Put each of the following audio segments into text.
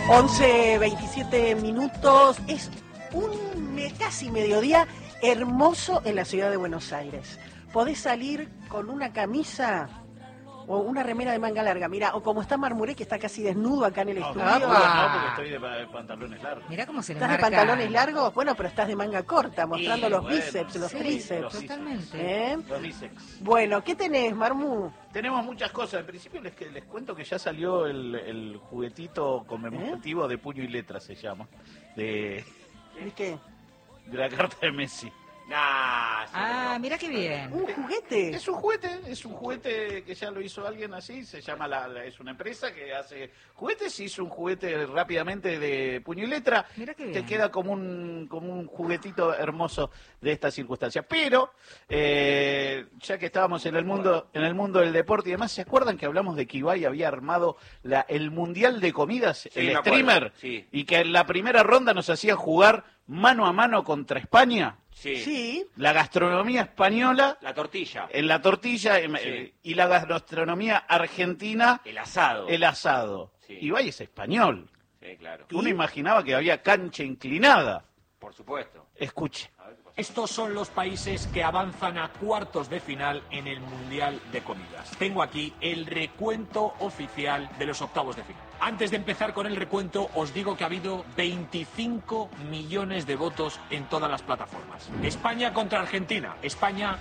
11:27 minutos. Es casi mediodía hermoso en la ciudad de Buenos Aires. Podés salir con una camisa o una remera de manga larga, mira, o como está Marmuré, que está casi desnudo acá en el estudio. No, porque estoy de pantalones largos. Mirá cómo se le ¿Estás marca... de pantalones largos? Bueno, pero estás de manga corta, mostrando los bíceps, los tríceps. Totalmente. Los bíceps. Bueno, ¿qué tenés, Marmú? Tenemos muchas cosas. En principio les cuento que ya salió el juguetito conmemorativo de puño y letra, se llama. ¿De qué? De la carta de Messi. Mira qué bien. ¿Un juguete? Es un juguete que ya lo hizo alguien así, se llama es una empresa que hace juguetes, hizo un juguete rápidamente de puño y letra. Mira qué Te bien. queda como un juguetito hermoso de esta circunstancia. Pero ya que estábamos en el mundo del deporte y demás, ¿se acuerdan que hablamos de que Ibai había armado el mundial de comidas, Sí, el me streamer, acuerdo, sí. y que en la primera ronda nos hacía jugar mano a mano contra España? Sí. La gastronomía española La tortilla. en la tortilla Sí. y la gastronomía argentina El asado. el asado. Sí. Ibai es español. Sí, claro. Uno imaginaba que había cancha inclinada. Por supuesto. Escuche. A ver qué pasa. Estos son los países que avanzan a cuartos de final en el Mundial de Comidas. Tengo aquí el recuento oficial de los octavos de final. Antes de empezar con el recuento, os digo que ha habido 25 millones de votos en todas las plataformas. España contra Argentina. España,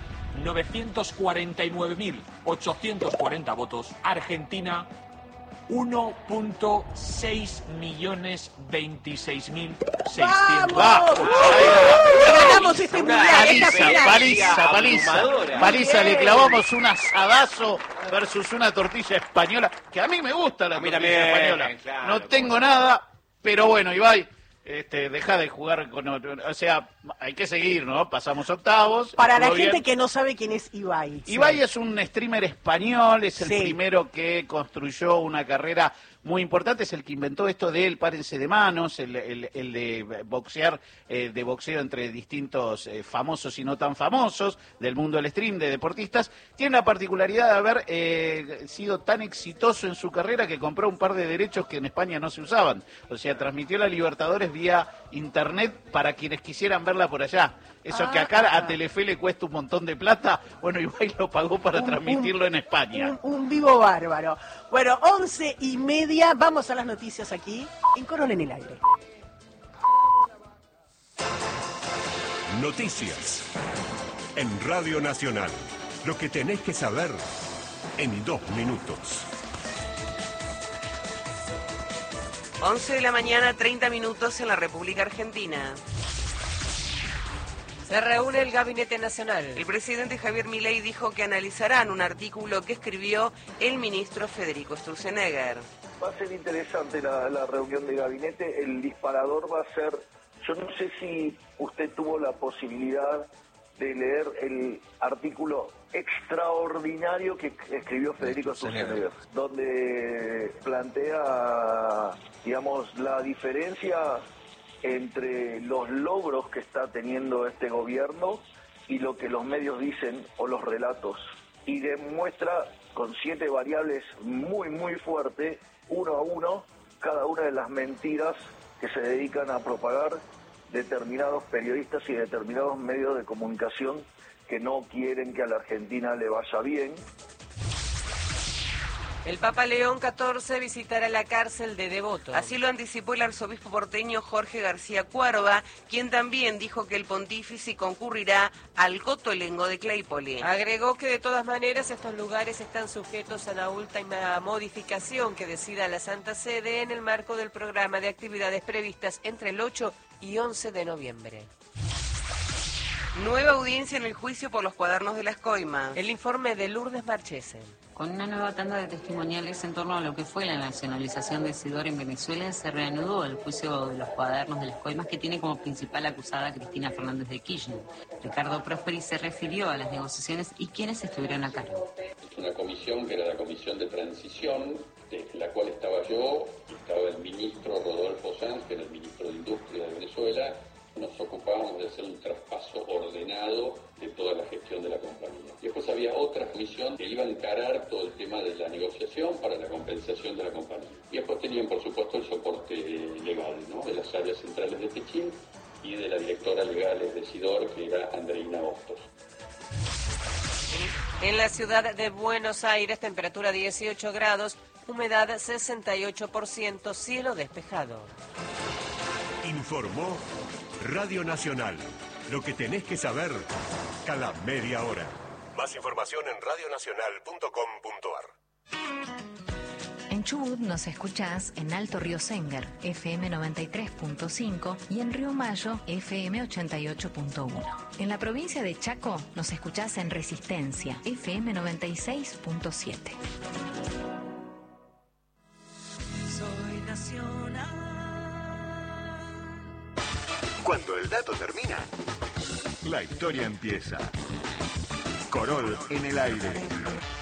949.840 votos. Argentina, 1.626.600. ¡Vamos! ¡Ganamos este mundial! ¡Esta final! Paliza, le clavamos un asadazo versus una tortilla española, que a mí me gusta la A mí tortilla también, española. claro, No tengo nada, pero bueno, Ibai, deja de jugar con o sea, hay que seguir, ¿no? Pasamos octavos. Para la estuvo gente bien. que no sabe quién es Ibai. Ibai es un streamer español, es el Sí. primero que construyó una carrera muy importante, es el que inventó esto del párense de manos, el de boxear, de boxeo entre distintos famosos y no tan famosos del mundo del stream, de deportistas. Tiene la particularidad de haber sido tan exitoso en su carrera que compró un par de derechos que en España no se usaban. O sea, transmitió la Libertadores vía internet para quienes quisieran verla por allá. Eso que acá a Telefe le cuesta un montón de plata, bueno, Ibai lo pagó para transmitirlo en España. Un vivo bárbaro. Bueno, 11:30, vamos a las noticias aquí en Corona en el Aire. Noticias en Radio Nacional. Lo que tenés que saber en 2 minutos. 11 de la mañana, 30 minutos en la República Argentina. Se reúne el Gabinete Nacional. El presidente Javier Milei dijo que analizarán un artículo que escribió el ministro Federico Sturzenegger. Va a ser interesante la reunión de gabinete. El disparador va a ser, yo no sé si usted tuvo la posibilidad de leer el artículo extraordinario que escribió Federico Sturzenegger, donde plantea, digamos, la diferencia entre los logros que está teniendo este gobierno y lo que los medios dicen o los relatos, y demuestra con 7 variables muy muy fuerte, uno a uno, cada una de las mentiras que se dedican a propagar determinados periodistas y determinados medios de comunicación que no quieren que a la Argentina le vaya bien. El Papa León XIV visitará la cárcel de Devoto. Así lo anticipó el arzobispo porteño Jorge García Cuerva, quien también dijo que el pontífice concurrirá al Cotolengo de Claypole. Agregó que de todas maneras estos lugares están sujetos a la última modificación que decida la Santa Sede en el marco del programa de actividades previstas entre el 8 y 11 de noviembre. Nueva audiencia en el juicio por los cuadernos de las coimas. El informe de Lourdes Marchesen. Con una nueva tanda de testimoniales en torno a lo que fue la nacionalización de Sidor en Venezuela, se reanudó el juicio de los cuadernos de las coimas que tiene como principal acusada a Cristina Fernández de Kirchner. Ricardo Prosperi se refirió a las negociaciones y quienes estuvieron a cargo. Una comisión que era la comisión de transición, de la cual estaba yo, estaba el ministro Rodolfo Sanz, que era el ministro de Industria de Venezuela. Nos ocupábamos de hacer un traspaso ordenado de toda la gestión de la compañía. Y después había otra comisión que iba a encarar todo el tema de la negociación para la compensación de la compañía. Y después tenían, por supuesto, el soporte legal, ¿no? De las áreas centrales de Techín y de la directora legal de SIDOR, que era Andreina Hostos. En la ciudad de Buenos Aires, temperatura 18 grados, humedad 68%, cielo despejado. Informó Radio Nacional. Lo que tenés que saber cada media hora. Más información en radionacional.com.ar. En Chubut nos escuchás en Alto Río Sénger, FM 93.5 y en Río Mayo, FM 88.1. En la provincia de Chaco nos escuchás en Resistencia, FM 96.7. Soy nacional. Cuando el dato termina, la historia empieza. Corol en el aire.